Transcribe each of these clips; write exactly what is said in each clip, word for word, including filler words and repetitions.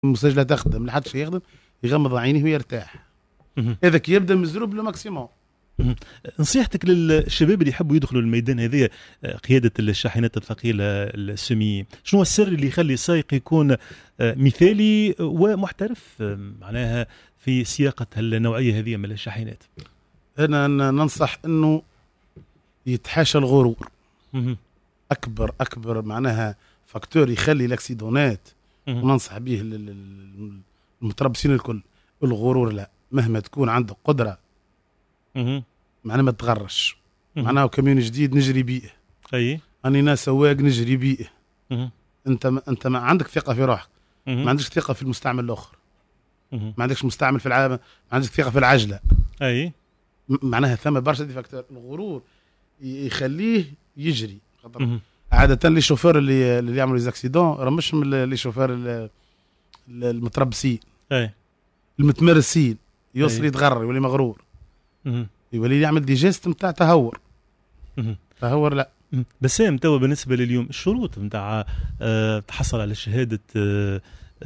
المسجلة تخدم لحدش يخدم يغمض عينيه ويرتاح. هذاك يبدا مزروب لو ماكسيموم. نصيحتك للشباب اللي يحبوا يدخلوا الميدان هذه قيادة الشاحنات الثقيلة السمي، شنو السر اللي يخلي السائق يكون مثالي ومحترف معناها في سياقة النوعية هذه من الشاحنات؟ أنا ننصح أنه يتحاشى الغرور. أكبر أكبر معناها فاكتور يخلي الأكسيدونات، وننصح به المتربصين الكل. الغرور لا، مهما تكون عندك قدرة معناها ما تغرش، معناها كمين جديد نجري بيه. أي أنا ناس سواق نجري بيه. أنت ما أنت ما عندك ثقة في روحك، ما عندكش ثقة في المستعمل الآخر، ما عندكش مستعمل في العالم، ما عندكش ثقة في العجلة. أي معناها ثم برشا دي فاكتور. الغرور يخليه يجري. عادة لي شوفير اللي اللي يعملوا زاكسيدون راه مش من لي شوفير المتربسين، أي المتمرسين، يوصل يتغرر يولي مغرور، يولي يعمل دي جيست نتاع تهور. تهور لا. بس هم توا بالنسبة لليوم الشروط نتاع أه تحصل على شهادة أه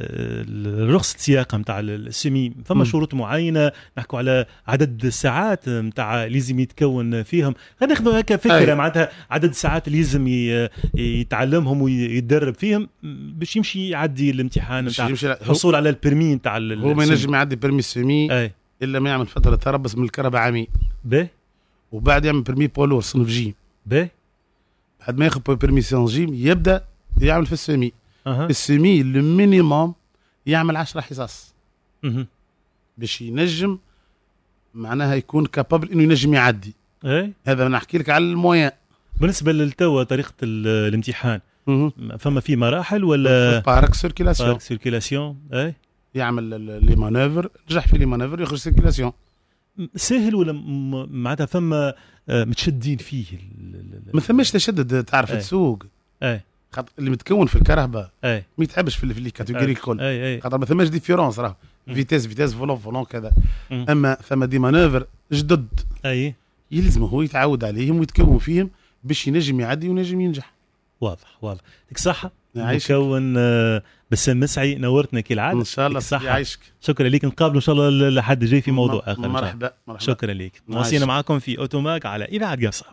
الرخصة سياقة نتاع السمي، فما شروط معينة نحكوا على عدد الساعات نتاع لازم يتكون فيهم. خلينا ناخذوا هكا فكرة معناتها عدد الساعات اللي لازم يتعلمهم ويتدرب فيهم باش يمشي يعدي الامتحان نتاع الحصول على البرمي نتاع هو ما ينجم يعدي برمي السمي إلا ما يعمل فترة تربص من الكهرباء عامين باهي، وبعد يعمل برمي بولور صنف جيم باهي، بعد ما ياخذ برمي صنف جيم يبدأ يعمل في السمي. أه. السمي المينيموم يعمل عشرة حصص أه. باش ينجم معناها يكون كابابل انه ينجم يعدي. أه. هذا نحكي لك على المويان. بالنسبه للتو طريقه الامتحان أه. فما في مراحل ولا بارك سيركيلاسيون؟ بارك سيركيلاسيون اي يعمل لي مانوفر، نجح في لي مانوفر يخرج سيركيلاسيون. سهل ولا معناتها فما متشدين فيه؟ ما ثماش تشدد، تعرف أي. تسوق اي خاطر اللي متكون في الكهرباء اي ما يتحبش في لي كاتيجوري الكل، اي خاطر ما ثماش ديفيرونس راه فيتيس فيتيس فولون فولون كذا. م. اما ثم دي مانوفر جدد اي يلزم هو يتعود عليهم ويتكون فيهم باش ينجم يعدي وينجم ينجح. واضح واضح. يعطيك الصحة. مكون بسام مسعي، نورتنا كالعادة. ان شاء الله يعيشك. شكرا لك، نقابلوا ان شاء الله لحد جاي في موضوع م- اخر. مرحبا مرحبا. شكرا لك. مواصلين معكم في اوتوماك على اذاعة قصة.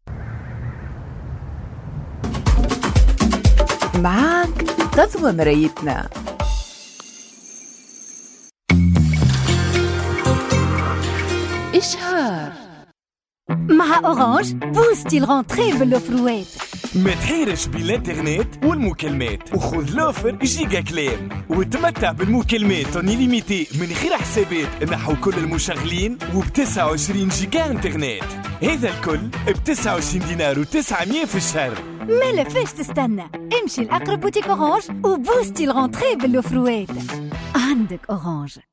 معاك تضوى مرايتنا. إشهار مع أورانج بوستي الغونتري بالأوفروات. ما تحيرش بالانترنت والمكالمات وخذ لوفر جيجا كلام وتمتع بالمكالمات انليميتي من غير حسابات نحو كل المشغلين وبتسعة وعشرين جيجا انترنت. هذا الكل بتسعة وعشرين دينار وتسعمية في الشهر. ما لفاش تستنى، امشي الأقرب بوتيك أورانج وبوستي الغونتري بالأوفروات. عندك أورانج.